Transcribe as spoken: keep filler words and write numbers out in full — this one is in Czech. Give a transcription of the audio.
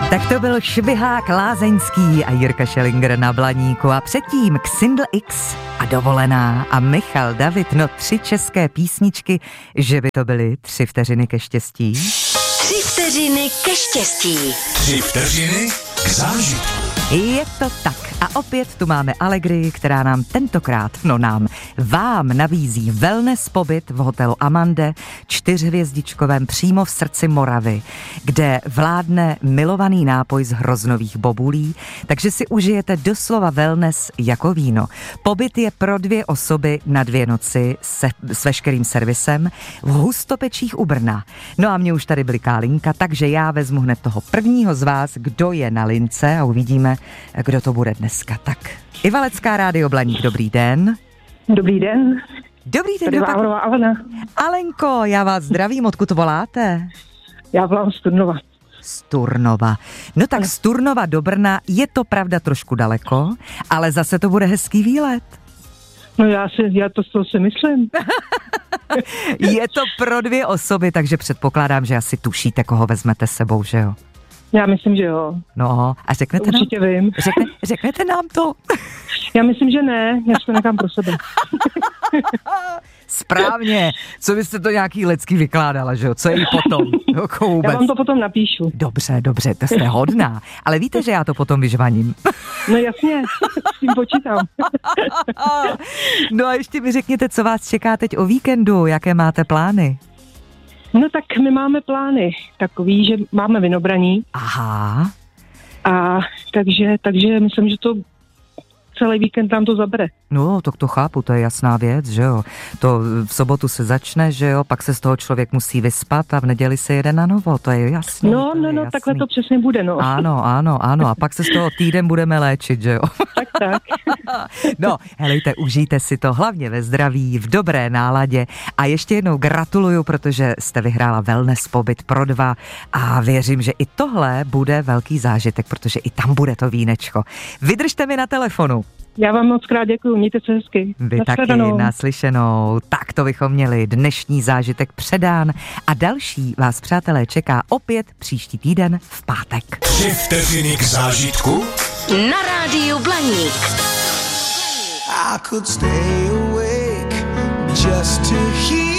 Tak to byl Švihák Lázeňský a Jirka Šelinger na Blaníku a předtím Xindl X a Dovolená a Michal David, no tři české písničky, že by to byly tři vteřiny ke štěstí. Tři vteřiny ke štěstí. Tři vteřiny k zážitku. Je to tak a opět tu máme Allegrii, která nám tentokrát, no nám, vám nabízí wellness pobyt v hotelu Amande, čtyřhvězdičkovém přímo v srdci Moravy, kde vládne milovaný nápoj z hroznových bobulí, takže si užijete doslova wellness jako víno. Pobyt je pro dvě osoby na dvě noci se, s veškerým servisem v Hustopečích u Brna. No a mě už tady bliká linka, takže já vezmu hned toho prvního z vás, kdo je na lince a uvidíme, kdo to bude dneska. Tak, Ivalecká rádio Blaník, dobrý den. Dobrý den. Dobrý den. Tady Váhorová Alena. Alenko, já vás zdravím, odkud voláte? Já volám z Turnova. Z Turnova. No tak z Turnova do Brna je to pravda trošku daleko, ale zase to bude hezký výlet. No já si, já to z toho si myslím. Je to pro dvě osoby, takže předpokládám, že asi tušíte, koho vezmete s sebou, že jo? Já myslím, že jo. No, a řeknete Určitě nám? vím. Řekne, řeknete nám to? Já myslím, že ne, já si to nechám pro sebe. Správně, co byste to nějaký lecký vykládala, že jo? Co je jí potom? Já vám to potom napíšu. Dobře, dobře, to jste hodná, ale víte, že já to potom vyžvaním. No jasně, s tím počítám. No a ještě mi řekněte, co vás čeká teď o víkendu, jaké máte plány? No tak my máme plány takový, že máme vinobraní. Aha. A takže, takže myslím, že to celý víkend nám to zabere. No, to, to chápu, to je jasná věc, že jo. To v sobotu se začne, že jo, pak se z toho člověk musí vyspat a v neděli se jede na novo, to je jasný. No, no, no, takhle to přesně bude, no. Ano, ano, ano, a pak se z toho týden budeme léčit, že jo. Tak, tak. No, helejte, užijte si to hlavně ve zdraví, v dobré náladě a ještě jednou gratuluju, protože jste vyhrála wellness pobyt pro dva a věřím, že i tohle bude velký zážitek, protože i tam bude to vínečko. Vydržte mi na telefonu. Já vám moc krát děkuju, mějte se hezky. Vy taky, naslyšenou. Tak to bychom měli dnešní zážitek předán a další vás, přátelé, čeká opět příští týden v pátek. Tři vteřiny k zážitku na rádiu Blaník. I could stay awake just to hear